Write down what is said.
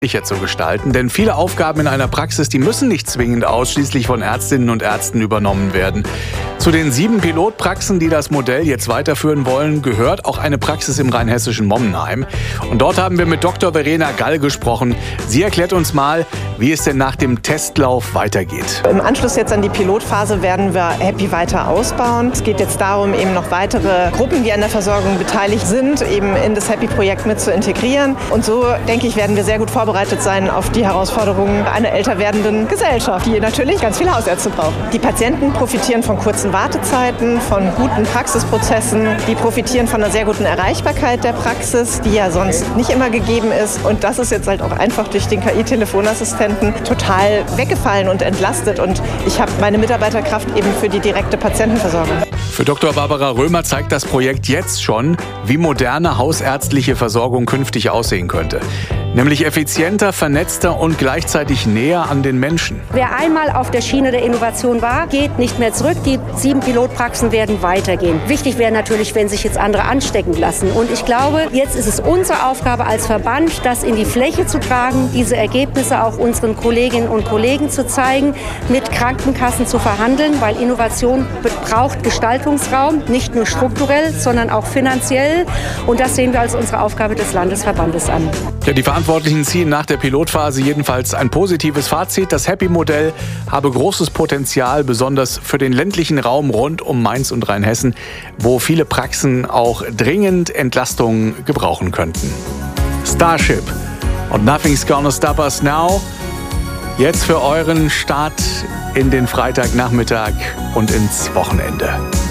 zu gestalten, denn viele Aufgaben in einer Praxis, die müssen nicht zwingend ausschließlich von Ärztinnen und Ärzten übernommen werden. Zu den 7 Pilotpraxen, die das Modell jetzt weiterführen wollen, gehört auch eine Praxis im rheinhessischen Mommenheim. Und dort haben wir mit Dr. Verena Gall gesprochen. Sie erklärt uns mal, wie es denn nach dem Testlauf weitergeht. Im Anschluss jetzt an die Pilotphase werden wir Happy weiter ausbauen. Es geht jetzt darum, eben noch weitere Gruppen, die an der Versorgung beteiligt sind, eben in das Happy-Projekt mit zu integrieren. Und so, denke ich, werden wir sehr gut vorbereitet sein auf die Herausforderungen einer älter werdenden Gesellschaft, die natürlich ganz viele Hausärzte braucht. Die Patienten profitieren von kurzen Wartezeiten, von guten Praxisprozessen, die profitieren von einer sehr guten Erreichbarkeit der Praxis, die ja sonst nicht immer gegeben ist. Und das ist jetzt halt auch einfach durch den KI-Telefonassistenten total weggefallen und entlastet. Und ich habe meine Mitarbeiterkraft eben für die direkte Patientenversorgung. Für Dr. Barbara Römer zeigt das Projekt jetzt schon, wie moderne hausärztliche Versorgung künftig aussehen könnte. Nämlich effizienter, vernetzter und gleichzeitig näher an den Menschen. Wer einmal auf der Schiene der Innovation war, geht nicht mehr zurück. Die 7 Pilotpraxen werden weitergehen. Wichtig wäre natürlich, wenn sich jetzt andere anstecken lassen. Und ich glaube, jetzt ist es unsere Aufgabe als Verband, das in die Fläche zu tragen, diese Ergebnisse auch unseren Kolleginnen und Kollegen zu zeigen, mit Krankenkassen zu verhandeln, weil Innovation braucht Gestaltungsraum, nicht nur strukturell, sondern auch finanziell. Und das sehen wir als unsere Aufgabe des Landesverbandes an. Ja, die Verantwortlichen ziehen nach der Pilotphase jedenfalls ein positives Fazit. Das Happy-Modell habe großes Potenzial, besonders für den ländlichen Raum rund um Mainz und Rheinhessen, wo viele Praxen auch dringend Entlastungen gebrauchen könnten. Starship und Nothing's Gonna Stop Us Now. Jetzt für euren Start in den Freitagnachmittag und ins Wochenende.